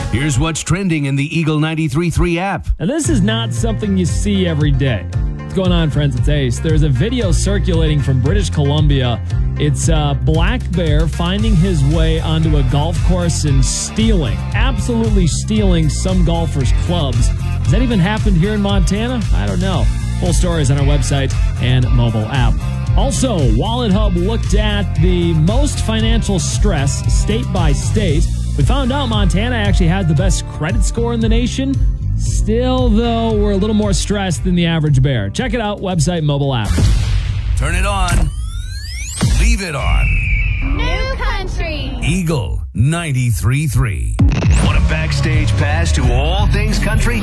Here's what's trending in the Eagle 93.3 app. Now, this is not something you see every day. What's going on, friends? It's Ace. There's a video circulating from British Columbia. It's a black bear finding his way onto a golf course and absolutely stealing some golfers' clubs. Has that even happened here in Montana? I don't know. Full stories on our website and mobile app. Also, Wallet Hub looked at the most financial stress state by state. We found out Montana actually had the best credit score in the nation. Still, though, we're a little more stressed than the average bear. Check it out, website, mobile app. Turn it on. Leave it on. New country. Eagle 93.3. Want a backstage pass to all things country?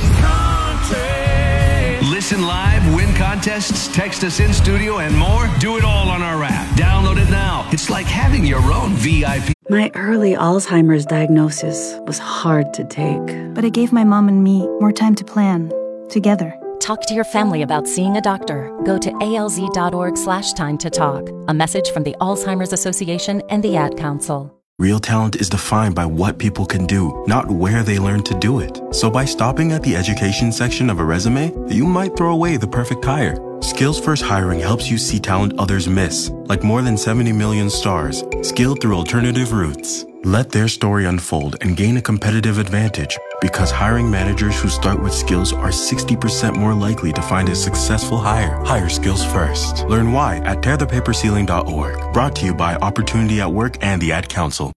Listen live, win contests, text us in studio, and more? Do it all on our app. Download it now. It's like having your own VIP. My early Alzheimer's diagnosis was hard to take. But it gave my mom and me more time to plan, together. Talk to your family about seeing a doctor. Go to alz.org/time to talk. A message from the Alzheimer's Association and the Ad Council. Real talent is defined by what people can do, not where they learn to do it. So by stopping at the education section of a resume, you might throw away the perfect hire. Skills First Hiring helps you see talent others miss, like more than 70 million stars, skilled through alternative routes. Let their story unfold and gain a competitive advantage, because hiring managers who start with skills are 60% more likely to find a successful hire. Hire skills first. Learn why at tearthepaperceiling.org. Brought to you by Opportunity at Work and the Ad Council.